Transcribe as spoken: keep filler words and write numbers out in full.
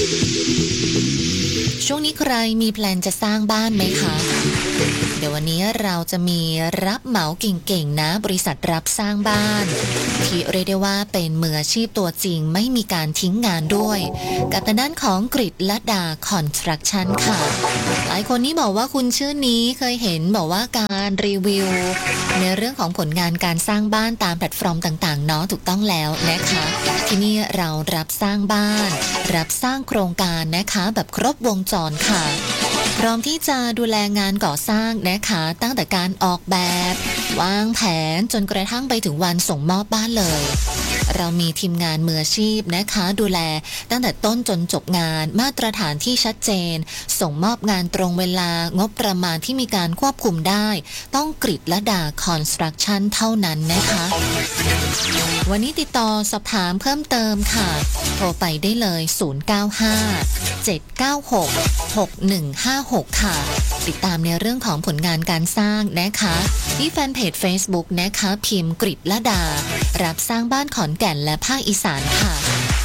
ช่วงนี้ใครมีแพลนจะสร้างบ้านไหมคะเดี๋ยววันนี้เราจะมีรับเหมาเก่งๆนะบริษัทรับสร้างบ้านที่เรียกได้ว่าเป็นมืออาชีพตัวจริงไม่มีการทิ้งงานด้วยกับทางด้านของกฤษลดาคอนสตรัคชั่นค่ะหลายคนนี้บอกว่าคุณชื่อนี้เคยเห็นบอกว่าการรีวิวในเรื่องของผลงานการสร้างบ้านตามแพลตฟอร์มต่างๆเนาะถูกต้องแล้วนะคะที่นี่เรารับสร้างบ้านรับสร้างโครงการนะคะแบบครบวงจรค่ะพร้อมที่จะดูแลงานก่อสร้างนะคะตั้งแต่การออกแบบวางแผนจนกระทั่งไปถึงวันส่งมอบบ้านเลยเรามีทีมงานมืออาชีพนะคะดูแลตั้งแต่ต้นจนจบงานมาตรฐานที่ชัดเจนส่งมอบงานตรงเวลางบประมาณที่มีการควบคุมได้ต้องกฤษลดาคอนสตรัคชั่นเท่านั้นนะคะวันนี้ติดต่อสอบถามเพิ่มเติมค่ะโทรไปได้เลยศูนย์ เก้า ห้า เจ็ด เก้า หก หก หนึ่ง ห้า หกค่ะติดตามในเรื่องของผลงานการสร้างนะคะที่แฟนเพจ Facebook นะคะพิมพ์กฤษลดารับสร้างบ้านขอนแก่นและภาคอีสานค่ะ